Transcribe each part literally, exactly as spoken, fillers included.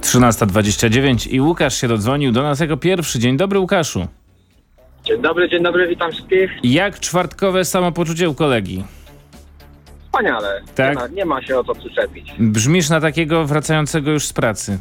trzynasta dwadzieścia dziewięć i Łukasz się dodzwonił do nas jako pierwszy. Dzień dobry, Łukaszu. Dzień dobry, dzień dobry, witam wszystkich. Jak czwartkowe samopoczucie u kolegi? Wspaniale. Tak? Nie ma, nie ma się o co przyczepić. Brzmisz na takiego wracającego już z pracy.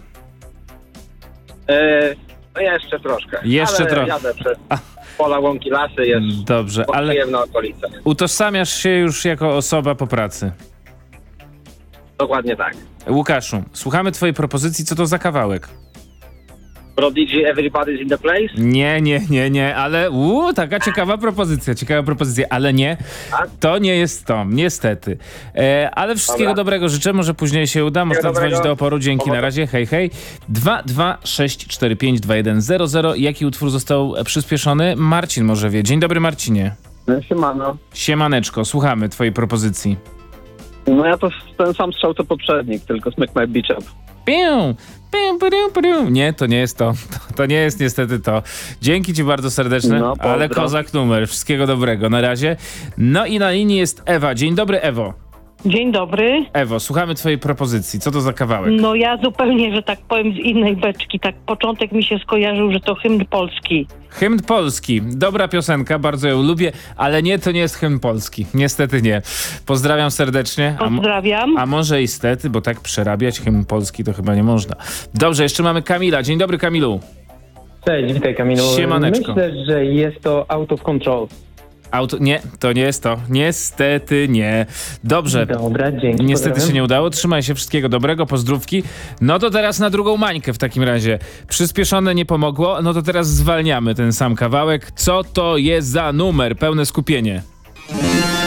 E, no jeszcze troszkę. Jeszcze ale trochę. jadę przez pola, łąki, lasy, jest Dobrze, ale przyjemna okolica. utożsamiasz się już jako osoba po pracy. Dokładnie tak. Łukaszu, słuchamy twojej propozycji, co to za kawałek? Prodigy, Everybody's in the Place? Nie, nie, nie, nie, ale uuu, taka ciekawa propozycja, ciekawa propozycja, ale nie, Tak? to nie jest to, niestety. E, ale wszystkiego Dobra. dobrego życzę, może później się uda, można Wszystkiego dzwonić dobrego. do oporu, dzięki, Powodzenia. na razie, hej, hej. dwa dwa sześć cztery pięć dwa jeden zero zero. Jaki utwór został przyspieszony? Marcin może wie. Dzień dobry, Marcinie. Siemano. Siemaneczko, słuchamy twojej propozycji. No ja to ten sam strzał co poprzednik, tylko Smack My Bitch Up. Piu, piu, piu, piu. Nie, to nie jest to. to. To nie jest niestety to. Dzięki ci bardzo serdeczne, No, pozdro. ale kozak numer. Wszystkiego dobrego na razie. No i na linii jest Ewa. Dzień dobry, Ewo. Dzień dobry. Ewo, słuchamy twojej propozycji. Co to za kawałek? No ja zupełnie, że tak powiem, z innej beczki. Tak początek mi się skojarzył, że to hymn polski. Hymn polski. Dobra piosenka, bardzo ją lubię, ale nie, to nie jest hymn polski. Niestety nie. Pozdrawiam serdecznie. A, mo- Pozdrawiam. a może i stety, bo tak przerabiać hymn polski to chyba nie można. Dobrze, jeszcze mamy Kamila. Dzień dobry, Kamilu. Cześć, witaj Kamilu. Siemaneczko. Myślę, że jest to Out of Control. Auto... Nie, to nie jest to. Niestety nie. Dobrze. Dobra, dzięki. Niestety pozdrawiam. się nie udało. Trzymaj się, wszystkiego dobrego, pozdrówki. No to teraz na drugą mańkę w takim razie. Przyspieszone nie pomogło, no to teraz zwalniamy ten sam kawałek. Co to jest za numer? Pełne skupienie.